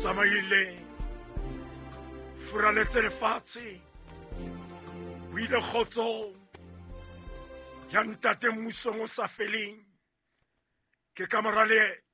tsamaile furaletse lefatshe o ile kgotsong ya ntate mmusong o sa feleng ke ka mora leeto